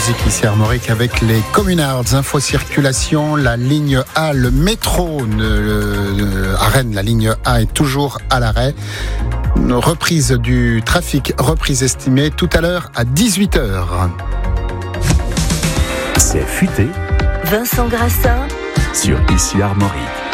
musique ici à Armorique avec les Communards. Info circulation, la ligne A, le métro à Rennes, la ligne A est toujours à l'arrêt. Une reprise du trafic, reprise estimée tout à l'heure à 18h. C'est futé. Vincent Grassin Sur Ici Armorique.